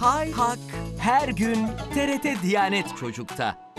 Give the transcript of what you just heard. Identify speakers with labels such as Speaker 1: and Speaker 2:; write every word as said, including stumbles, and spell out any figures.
Speaker 1: Hay hak her gün T R T Diyanet Çocuk'ta.